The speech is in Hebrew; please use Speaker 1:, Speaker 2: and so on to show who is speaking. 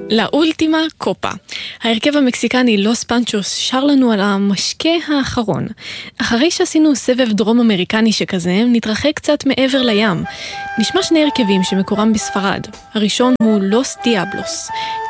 Speaker 1: לאולטימה קופה. ההרכב המקסיקני לוס פנצ'וס שר לנו על המשקה האחרון. אחרי שעשינו סבב דרום אמריקני שכזה, נתרחק קצת מעבר לים. נשמע שני הרכבים שמקורם בספרד. הראשון הוא לוס דיאבלוס.